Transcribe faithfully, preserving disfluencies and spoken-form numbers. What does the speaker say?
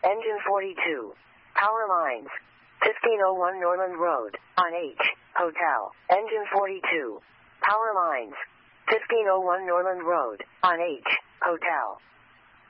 Engine forty-two. Power lines. fifteen oh one Norland Road, on H, Hotel. Engine forty-two. Power lines. fifteen oh one Norland Road, on H, Hotel.